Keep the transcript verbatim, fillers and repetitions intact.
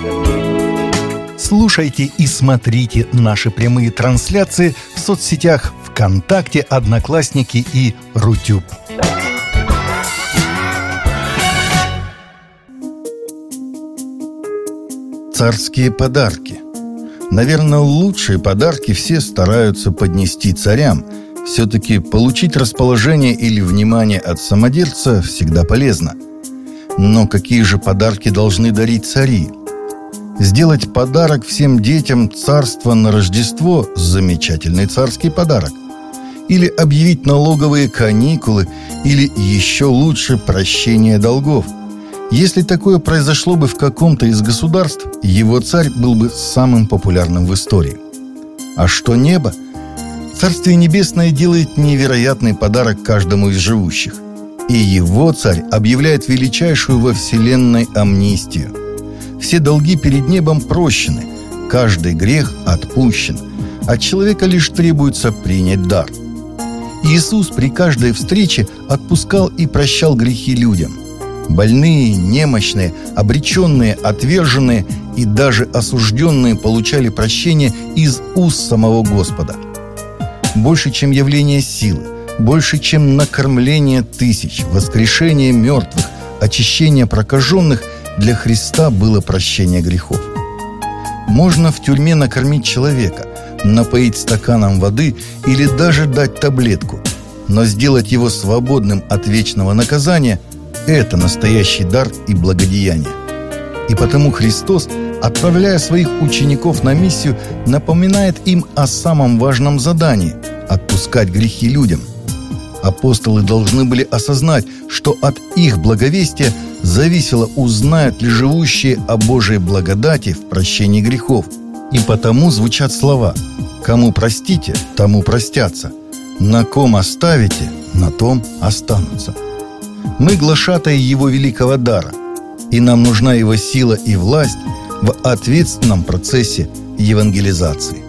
Слушайте и смотрите наши прямые трансляции в соцсетях ВКонтакте, Одноклассники и Рутюб. Царские подарки. Наверное, лучшие подарки все стараются поднести царям. Все-таки получить расположение или внимание от самодержца всегда полезно. Но какие же подарки должны дарить цари? Сделать подарок всем детям царства на Рождество – замечательный царский подарок. Или объявить налоговые каникулы, или еще лучше прощение долгов. Если такое произошло бы в каком-то из государств, его царь был бы самым популярным в истории. А что небо? Царствие Небесное делает невероятный подарок каждому из живущих. И его царь объявляет величайшую во вселенной амнистию. Все долги перед небом прощены, каждый грех отпущен. От человека лишь требуется принять дар. Иисус при каждой встрече отпускал и прощал грехи людям. Больные, немощные, обреченные, отверженные и даже осужденные получали прощение из уст самого Господа. Больше, чем явление силы, больше, чем накормление тысяч, воскрешение мертвых, очищение прокаженных, для Христа было прощение грехов. Можно в тюрьме накормить человека, напоить стаканом воды или даже дать таблетку, но сделать его свободным от вечного наказания – это настоящий дар и благодеяние. И потому Христос, отправляя своих учеников на миссию, напоминает им о самом важном задании – отпускать грехи людям. Апостолы должны были осознать, что от их благовестия зависело, узнают ли живущие о Божьей благодати в прощении грехов. И потому звучат слова: «Кому простите, тому простятся, на ком оставите, на том останутся». Мы глашатаи Его великого дара, и нам нужна Его сила и власть в ответственном процессе евангелизации.